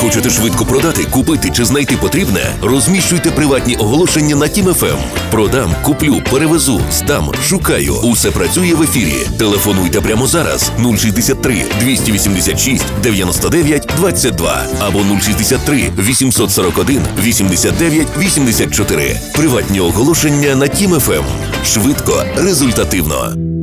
Хочете швидко продати, купити чи знайти потрібне? Розміщуйте приватні оголошення на Тім ФМ. Продам, куплю, перевезу, здам, шукаю. Усе працює в ефірі. Телефонуйте прямо зараз 063 286 99 22 або 063 841 89 84. Приватні оголошення на Тім ФМ. Швидко, результативно.